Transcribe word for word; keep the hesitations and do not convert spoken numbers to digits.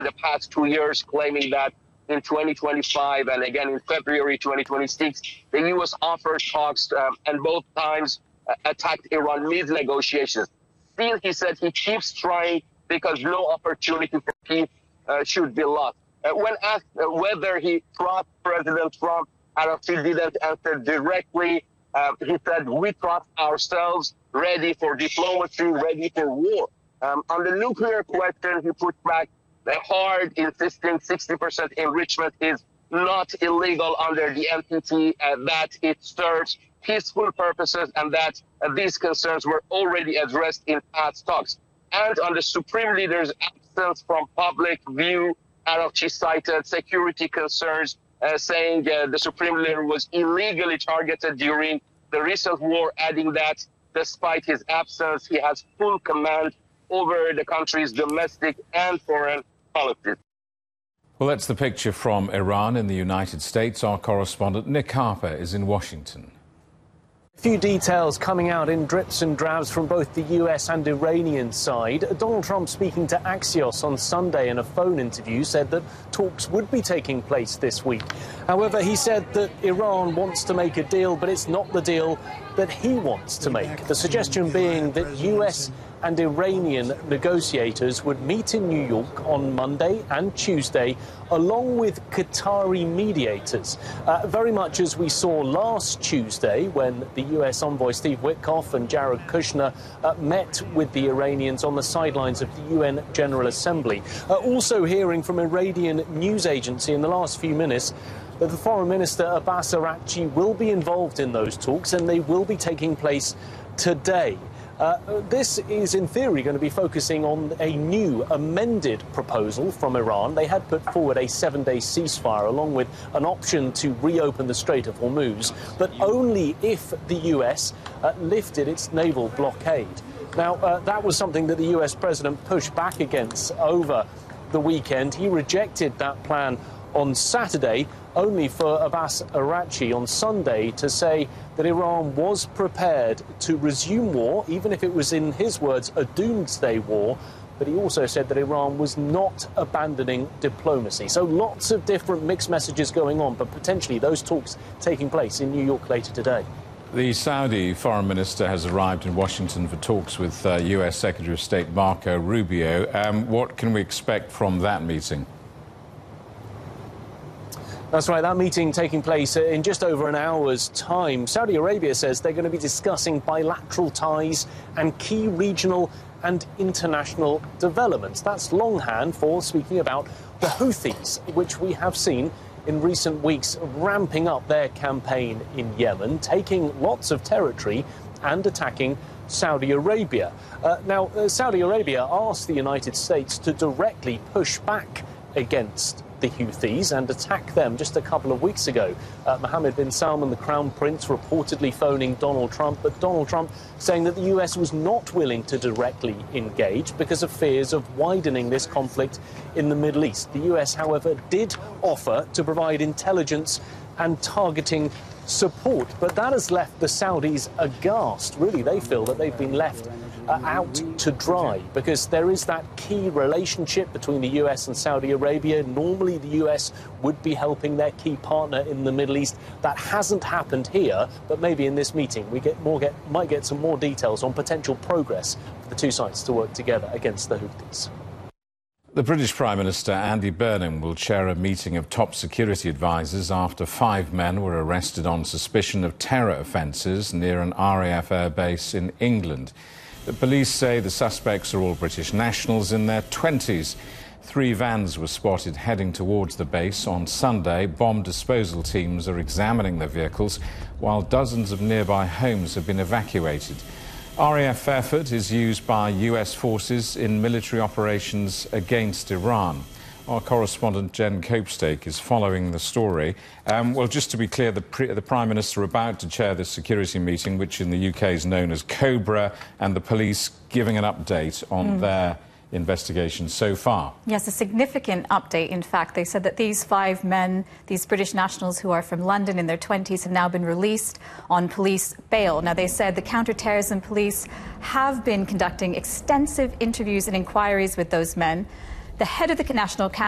the past two years, claiming that in twenty twenty-five and again in February twenty twenty-six, the U S offered talks um, and both times uh, attacked Iran mid-negotiations. Still, he said he keeps trying because no opportunity for peace uh, should be lost. Uh, when asked uh, whether he trusts President Trump, Arafat didn't answer directly. Uh, he said, we trust ourselves, ready for diplomacy, ready for war. Um, on the nuclear question, he put back the hard, insisting sixty percent enrichment is not illegal under the N P T, uh, that it serves peaceful purposes, and that uh, these concerns were already addressed in past talks. And on the Supreme Leader's absence from public view, Arafat cited security concerns, uh, saying uh, the Supreme Leader was illegally targeted during the recent war, adding that despite his absence, he has full command over the country's domestic and foreign policies. Well, that's the picture from Iran in the United States. Our correspondent Nick Harper is in Washington. A few details coming out in drips and drabs from both the U S and Iranian side. Donald Trump, speaking to Axios on Sunday in a phone interview, said that talks would be taking place this week. However, he said that Iran wants to make a deal, but it's not the deal that he wants to make. The suggestion being that U S and Iranian negotiators would meet in New York on Monday and Tuesday, along with Qatari mediators, uh, very much as we saw last Tuesday when the U S envoy Steve Witkoff and Jared Kushner uh, met with the Iranians on the sidelines of the U N General Assembly. Uh, also hearing from Iranian news agency in the last few minutes that the Foreign Minister Abbas Araghchi will be involved in those talks, and they will be taking place today. Uh, this is, in theory, going to be focusing on a new amended proposal from Iran. They had put forward a seven-day ceasefire along with an option to reopen the Strait of Hormuz, but only if the U S uh, lifted its naval blockade. Now, uh, that was something that the U S president pushed back against over the weekend. He rejected that plan on Saturday, only for Abbas Araghchi on Sunday to say that Iran was prepared to resume war, even if it was, in his words, a doomsday war. But he also said that Iran was not abandoning diplomacy. So lots of different mixed messages going on, but potentially those talks taking place in New York later today. The Saudi foreign minister has arrived in Washington for talks with uh, U S Secretary of State Marco Rubio. Um, what can we expect from that meeting? That's right, that meeting taking place in just over an hour's time. Saudi Arabia says they're going to be discussing bilateral ties and key regional and international developments. That's longhand for speaking about the Houthis, which we have seen in recent weeks ramping up their campaign in Yemen, taking lots of territory and attacking Saudi Arabia. Uh, now, uh, Saudi Arabia asked the United States to directly push back against the Houthis and attack them just a couple of weeks ago. Uh, Mohammed bin Salman, the Crown Prince, reportedly phoning Donald Trump, but Donald Trump saying that the U S was not willing to directly engage because of fears of widening this conflict in the Middle East. The U S, however, did offer to provide intelligence and targeting support, but that has left the Saudis aghast. Really, they feel that they've been left Uh, out to dry because there is that key relationship between the U S and Saudi Arabia. Normally the U S would be helping their key partner in the Middle East. That hasn't happened here, but maybe in this meeting we get more get might get some more details on potential progress for the two sides to work together against the Houthis. The British Prime Minister Andy Burnham will chair a meeting of top security advisers after five men were arrested on suspicion of terror offences near an R A F airbase in England. The police say the suspects are all British nationals in their twenties. Three vans were spotted heading towards the base on Sunday. Bomb disposal teams are examining the vehicles, while dozens of nearby homes have been evacuated. R A F effort is used by U S forces in military operations against Iran. Our correspondent Jen Copestake is following the story. Um, well, just to be clear, the, pre the Prime Minister about to chair this security meeting, which in the U K is known as Cobra, and the police giving an update on mm. their investigation so far. Yes, a significant update. In fact, they said that these five men, these British nationals who are from London in their twenties, have now been released on police bail. Now, they said the counter-terrorism police have been conducting extensive interviews and inquiries with those men. the head of the National Council